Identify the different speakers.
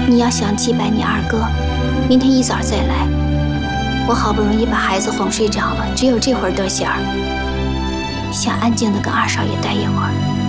Speaker 1: 你要想祭拜你二哥，明天一早再来。我好不容易把孩子哄睡着了，只有这会儿得闲儿，想安静的跟二少爷待一会儿。